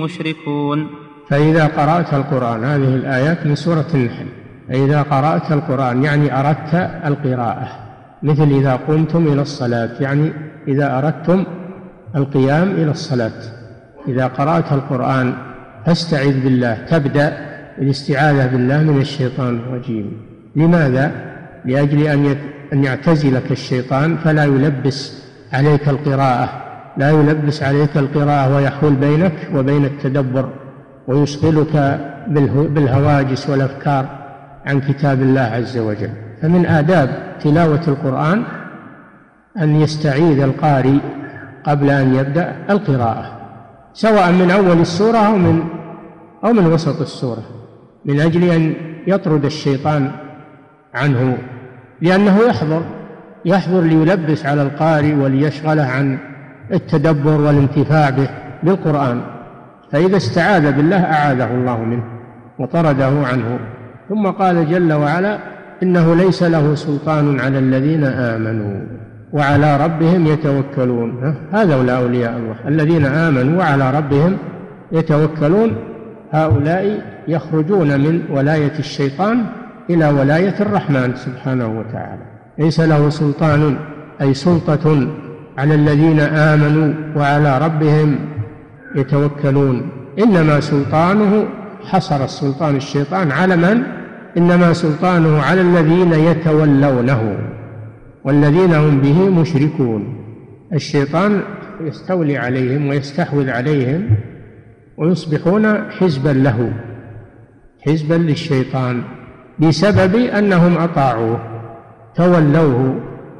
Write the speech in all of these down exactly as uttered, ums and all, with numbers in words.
مشركون. فإذا قرأت القرآن، هذه الآيات من سورة النحل، فإذا قرأت القرآن يعني أردت القراءة، مثل إذا قمتم إلى الصلاة، يعني إذا أردتم القيام إلى الصلاة. إذا قرأت القرآن فاستعذ بالله، تبدأ بالاستعاذة بالله من الشيطان الرجيم. لماذا؟ لأجل أن يعتزلك الشيطان فلا يلبس عليك القراءة، لا يلبس عليك القراءة ويحول بينك وبين التدبر ويشغلك بالهواجس والأفكار عن كتاب الله عز وجل. فمن آداب تلاوة القرآن أن يستعيذ القارئ قبل أن يبدأ القراءة، سواء من أول السورة أو من أو من وسط السورة، من أجل أن يطرد الشيطان عنه، لأنه يحضر يحضر ليلبس على القارئ وليشغله عن التدبر والانتفاع به بالقرآن. فإذا استعاذ بالله أعاذه الله منه وطرده عنه. ثم قال جل وعلا: إنه ليس له سلطان على الذين آمنوا وعلى ربهم يتوكلون. هذا أولياء الله الذين آمنوا وعلى ربهم يتوكلون، هؤلاء يخرجون من ولاية الشيطان إلى ولاية الرحمن سبحانه وتعالى. ليس له سلطان أي سلطة على الذين آمنوا وعلى ربهم يتوكلون، إنما سلطانه، حصر السلطان الشيطان على من؟ إنما سلطانه على الذين يتولونه والذين هم به مشركون. الشيطان يستولي عليهم ويستحوذ عليهم ويصبحون حزبا له، حزبا للشيطان، بسبب أنهم أطاعوه، تولوه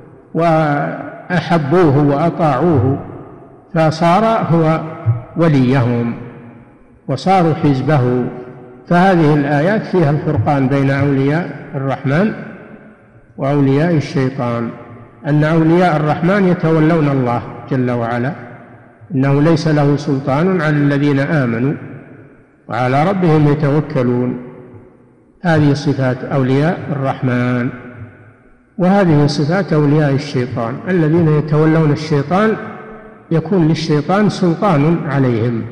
وأحبوه وأطاعوه، فصار هو وليهم وصاروا حزبه. فهذه الآيات فيها الفرقان بين أولياء الرحمن وأولياء الشيطان، أن أولياء الرحمن يتولون الله جل وعلا، إنه ليس له سلطان على الذين آمنوا وعلى ربهم يتوكلون. هذه صفات أولياء الرحمن، وهذه صفات أولياء الشيطان. الذين يتولون الشيطان يكون للشيطان سلطان عليهم،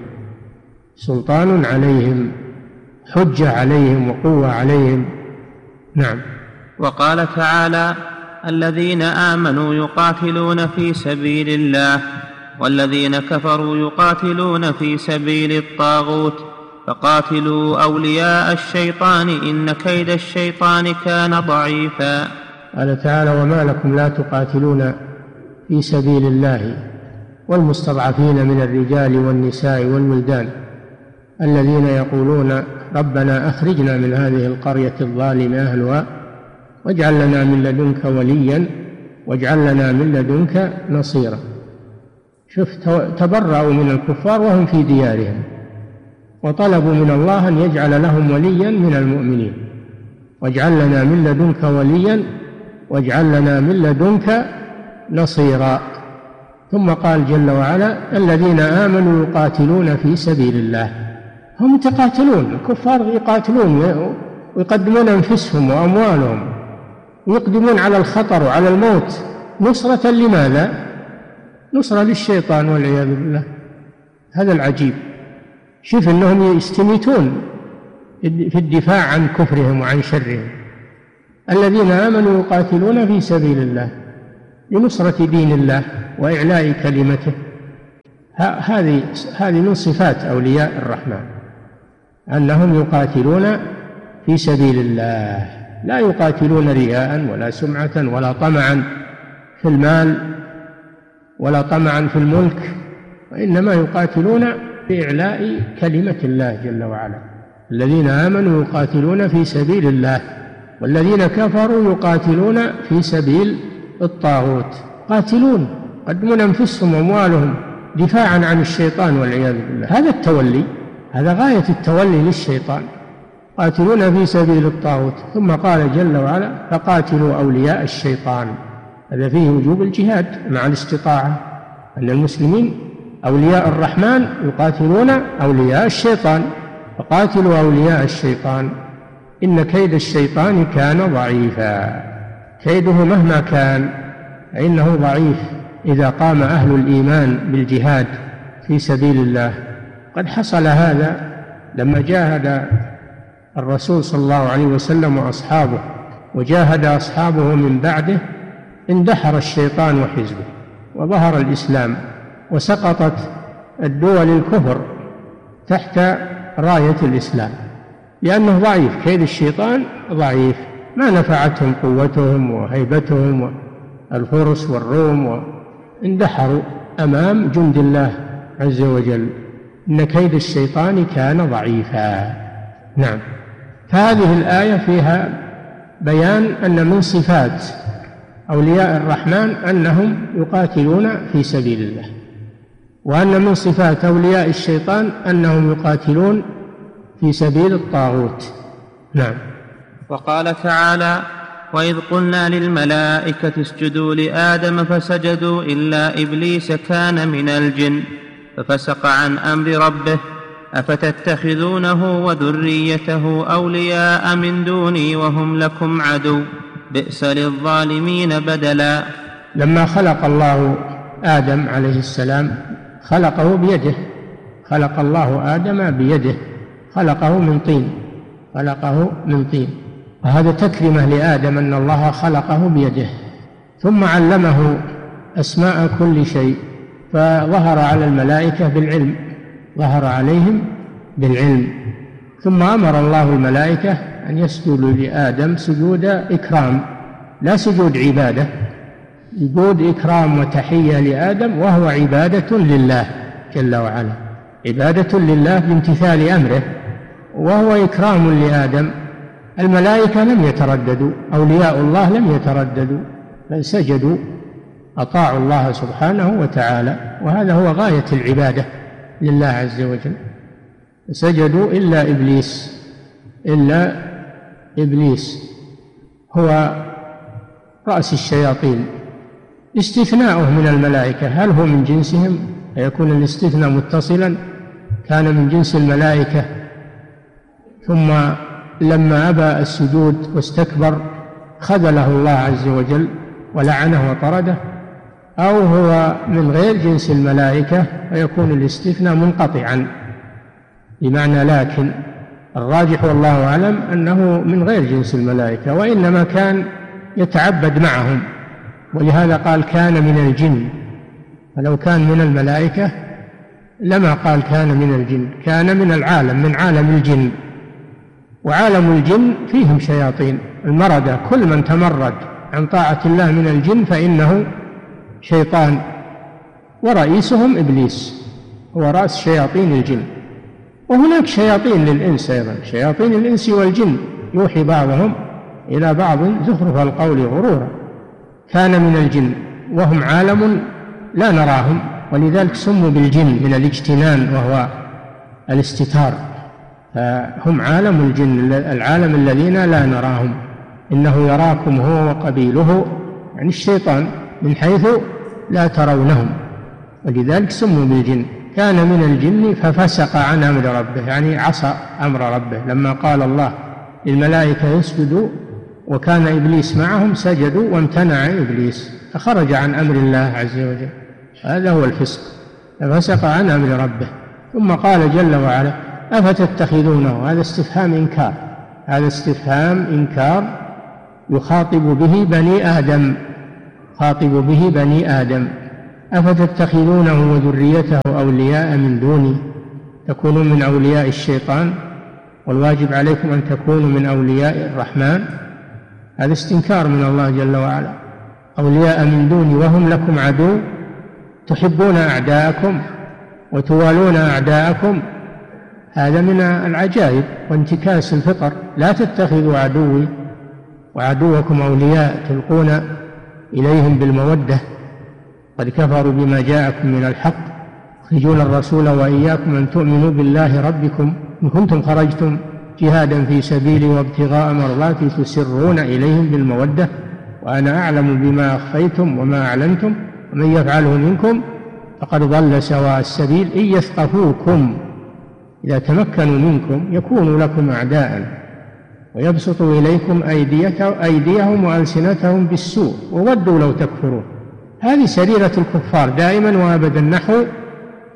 سلطان عليهم، حجة عليهم وقوة عليهم. نعم. وقال تعالى: الذين آمنوا يقاتلون في سبيل الله والذين كفروا يقاتلون في سبيل الطاغوت فقاتلوا أولياء الشيطان إن كيد الشيطان كان ضعيفا. قال تعالى: وما لكم لا تقاتلون في سبيل الله والمستضعفين من الرجال والنساء والولدان الذين يقولون ربنا أخرجنا من هذه القرية الظالم أهلها واجعل لنا من لدنك وليا واجعل لنا من لدنك نصيرا. شوف، تبرأوا من الكفار وهم في ديارهم وطلبوا من الله أن يجعل لهم وليا من المؤمنين، واجعل لنا من لدنك وليا واجعل لنا من لدنك نصيرا. ثم قال جل وعلا: الذين آمنوا يقاتلون في سبيل الله. هم يتقاتلون، الكفار يقاتلون ويقدمون أنفسهم وأموالهم ويقدمون على الخطر وعلى الموت نصرة لماذا؟ نصرة للشيطان والعياذ بالله. هذا العجيب. شوف أنهم يستميتون في الدفاع عن كفرهم وعن شرهم. الذين آمنوا يقاتلون في سبيل الله لنصرة دين الله وإعلاء كلمته. هذه هذه من صفات أولياء الرحمن، أنهم يقاتلون في سبيل الله، لا يقاتلون رياء ولا سمعة ولا طمعا في المال ولا طمعا في الملك، وإنما يقاتلون بإعلاء كلمة الله جل وعلا. الذين آمنوا يقاتلون في سبيل الله والذين كفروا يقاتلون في سبيل الطاغوت. قاتلون، قدمون أنفسهم وأموالهم دفاعا عن الشيطان والعياذ بالله. هذا التولي، هذا غاية التولي للشيطان. قاتلون في سبيل الطاغوت. ثم قال جل وعلا: فقاتلوا أولياء الشيطان. هذا فيه وجوب الجهاد مع الاستطاعة، أن المسلمين أولياء الرحمن يقاتلون أولياء الشيطان. فقاتلوا أولياء الشيطان إن كيد الشيطان كان ضعيفا. كيده مهما كان فإنه ضعيف إذا قام أهل الإيمان بالجهاد في سبيل الله قد حصل هذا لما جاهد الرسول صلى الله عليه وسلم وأصحابه وجاهد أصحابه من بعده، اندحر الشيطان وحزبه وظهر الإسلام، وسقطت الدول الكفر تحت راية الإسلام، لأنه ضعيف، كيد الشيطان ضعيف، ما نفعتهم قوتهم وهيبتهم الفرس والروم، واندحروا أمام جند الله عز وجل، إن كيد الشيطان كان ضعيفا. نعم. فهذه الآية فيها بيان أن من صفات أولياء الرحمن أنهم يقاتلون في سبيل الله، وأن من صفات أولياء الشيطان أنهم يقاتلون في سبيل الطاغوت. نعم. وقال تعالى: وإذ قلنا للملائكة اسجدوا لآدم فسجدوا إلا إبليس كان من الجن ففسق عن أمر ربه أفتتخذونه وذريته أولياء من دوني وهم لكم عدو بئس للظالمين بدلا. لما خلق الله آدم عليه السلام خلقه بيده، خلق الله آدم بيده، خلقه من طين، خلقه من طين، وهذا تكرمة لآدم أن الله خلقه بيده، ثم علمه أسماء كل شيء، فظهر على الملائكة بالعلم، ظهر عليهم بالعلم، ثم أمر الله الملائكة أن يسجدوا لآدم سجود إكرام، لا سجود عبادة، سجود إكرام وتحية لآدم، وهو عبادة لله جل وعلا، عبادة لله بامتثال أمره، وهو إكرام لآدم. الملائكة لم يترددوا، أولياء الله لم يترددوا، بل سجدوا، أطاعوا الله سبحانه وتعالى، وهذا هو غاية العبادة لله عز وجل. سجدوا إلا إبليس، إلا إبليس هو رأس الشياطين، استثناؤه من الملائكة، هل هو من جنسهم؟ فيكون الاستثناء متصلا، كان من جنس الملائكة ثم لما أبى السجود واستكبر خذله الله عز وجل ولعنه وطرده، أو هو من غير جنس الملائكة فيكون الاستثناء منقطعا بمعنى لكن، الراجح والله أعلم أنه من غير جنس الملائكة، وإنما كان يتعبد معهم، ولهذا قال كان من الجن، فلو كان من الملائكة لما قال كان من الجن، كان من العالم، من عالم الجن، وعالم الجن فيهم شياطين المردة، كل من تمرد عن طاعة الله من الجن فإنه شيطان، ورئيسهم إبليس هو رأس شياطين الجن. وهناك شياطين للإنس أيضا، شياطين الإنس والجن يوحي بعضهم إلى بعض زخرف القول غرورا. كان من الجن وهم عالم لا نراهم، ولذلك سموا بالجن من الاجتنان وهو الاستتار، فهم عالم الجن، العالم الذين لا نراهم، إنه يراكم هو وقبيله، يعني الشيطان، من حيث لا ترونهم، ولذلك سموا بالجن. كان من الجن ففسق عن أمر ربه، يعني عصى أمر ربه، لما قال الله للملائكة يسجدوا وكان إبليس معهم سجدوا وامتنع إبليس فخرج عن أمر الله عز وجل، هذا هو الفسق، ففسق عن أمر ربه. ثم قال جل وعلا أفتتخذونه، هذا استفهام إنكار، هذا استفهام إنكار يخاطب به بني آدم، خاطب به بني آدم. أفتتخذونه وذريته أولياء من دوني، تكونوا من أولياء الشيطان، والواجب عليكم أن تكونوا من أولياء الرحمن، هذا استنكار من الله جل وعلا. أولياء من دوني وهم لكم عدو، تحبون أعداءكم وتوالون أعداءكم، هذا من العجائب وانتكاس الفطر. لا تتخذوا عدوي وعدوكم أولياء تلقون إليهم بالمودة، قد كفروا بما جاءكم من الحق يخرجون الرسول وإياكم أن تؤمنوا بالله ربكم إن كنتم خرجتم جهادا في سبيلي وابتغاء مرضاتي تسرون إليهم بالمودة وأنا أعلم بما أخفيتم وما أعلنتم ومن يفعله منكم فقد ضل سواء السبيل إن يثقفوكم إذا تمكنوا منكم يكونوا لكم أعداء ويبسطوا إليكم أيديهم وألسنتهم بالسوء وودوا لو تكفرون. هذه سريرة الكفار دائما وأبدا نحو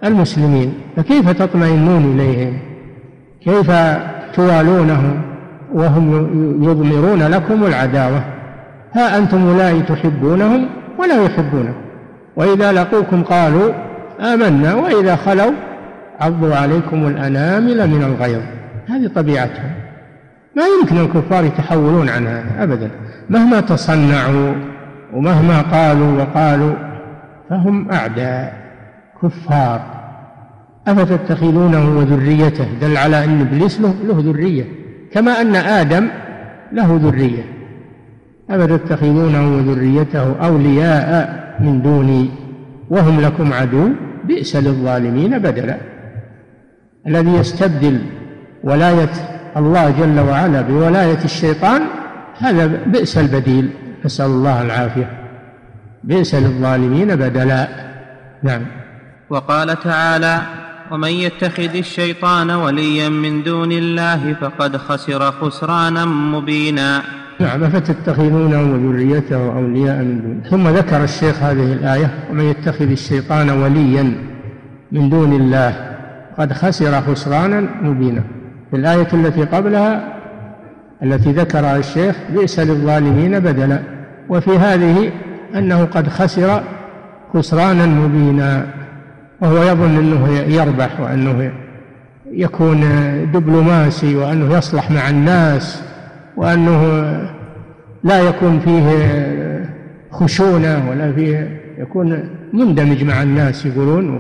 المسلمين، فكيف تطمئنون إليهم؟ كيف توالونهم وهم يضمرون لكم العداوة؟ ها أنتم أولئك تحبونهم ولا يحبونكم، وإذا لقوكم قالوا آمنا وإذا خلوا عضوا عليكم الأنامل من الغيظ. هذه طبيعتهم، ما يمكن الكفار يتحولون عنها أبدا، مهما تصنعوا ومهما قالوا وقالوا فهم أعداء كفار. أفتتخذونه وذريته، دل على أن إبليس له, له ذرية كما أن آدم له ذرية. أفتتخذونه وذريته أولياء من دوني وهم لكم عدو بئس للظالمين بدلا. الذي يستبدل ولاية الله جل وعلا بولاية الشيطان هذا بئس البديل، نسأل الله العافية. بئس للظالمين بدلا. نعم. وقال تعالى: ومن يتخذ الشيطان وليا من دون الله فقد خسر خسرانا مبينا. نعم. فتتخذونه وذريته أولياء من دون. ثم ذكر الشيخ هذه الآية: ومن يتخذ الشيطان وليا من دون الله قد خسر خسرانا مبينا. في الآية التي قبلها التي ذكرها الشيخ بئس للظالمين بدلا، وفي هذه أنه قد خسر خسرانا مبينا، وهو يظن أنه يربح وأنه يكون دبلوماسي وأنه يصلح مع الناس وأنه لا يكون فيه خشونة ولا فيه، يكون مندمج مع الناس يقولون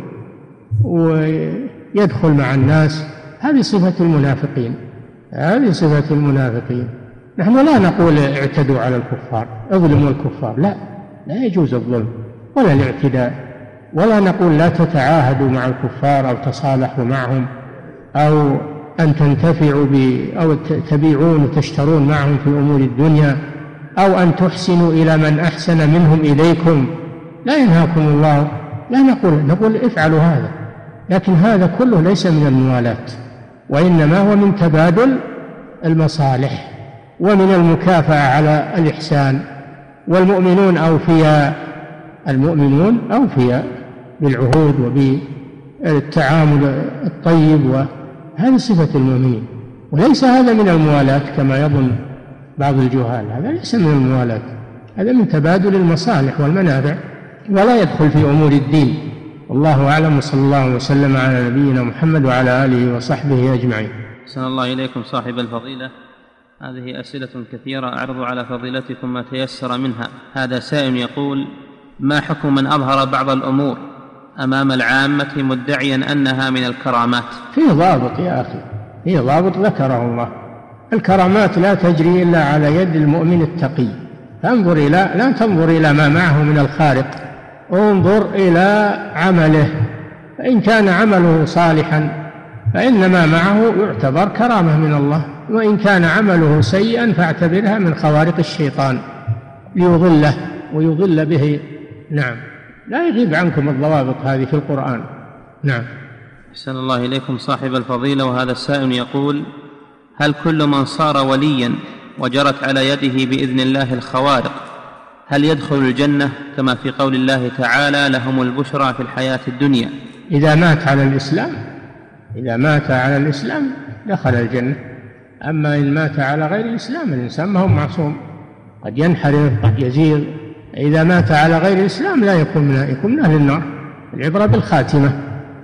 ويدخل مع الناس. هذه صفة المنافقين، هذه صفة المنافقين. نحن لا نقول اعتدوا على الكفار، اظلموا الكفار، لا، لا يجوز الظلم ولا الاعتداء، ولا نقول لا تتعاهدوا مع الكفار أو تصالحوا معهم أو أن تنتفعوا ب أو تبيعون وتشترون معهم في أمور الدنيا أو أن تحسنوا إلى من أحسن منهم إليكم. لا ينهاكم الله، لا نقول نقول افعلوا هذا، لكن هذا كله ليس من الموالاة، وإنما هو من تبادل المصالح ومن المكافأة على الإحسان. والمؤمنون أوفياء، المؤمنون أوفياء بالعهود وبالتعامل الطيب، وهذه صفة المؤمنين، وليس هذا من الموالاة كما يظن بعض الجهال. هذا ليس من الموالاة، هذا من تبادل المصالح والمنافع، ولا يدخل في أمور الدين. والله أعلم، وصلى الله وسلم على نبينا محمد وعلى آله وصحبه أجمعين. أحسن الله إليكم صاحب الفضيلة. هذه أسئلة كثيرة أعرض على فضيلتكم ما تيسر منها. هذا سائل يقول: ما حكم من أظهر بعض الأمور أمام العامة مدعيا أنها من الكرامات؟ فيه ضابط يا أخي، فيه ضابط ذكره الله. الكرامات لا تجري إلا على يد المؤمن التقي. فانظر إلى لا تنظر إلى ما معه من الخارق، انظر إلى عمله، فإن كان عمله صالحا فإن ما معه يعتبر كرامة من الله، وإن كان عمله سيئا فاعتبرها من خوارق الشيطان ليضله ويضل به. نعم. لا يغيب عنكم الضوابط هذه في القرآن. نعم. أحسن الله إليكم صاحب الفضيلة. وهذا السائل يقول: هل كل من صار وليا وجرت على يده بإذن الله الخوارق هل يدخل الجنة كما في قول الله تعالى: لهم البشرى في الحياة الدنيا؟ إذا مات على الإسلام، إذا مات على الإسلام دخل الجنة. أما إن مات على غير الإسلام الإنسان ما هو معصوم، قد ينحرف قد يزيغ. إذا مات على غير الإسلام لا يكون من يكون من أهل النار. العبرة بالخاتمة.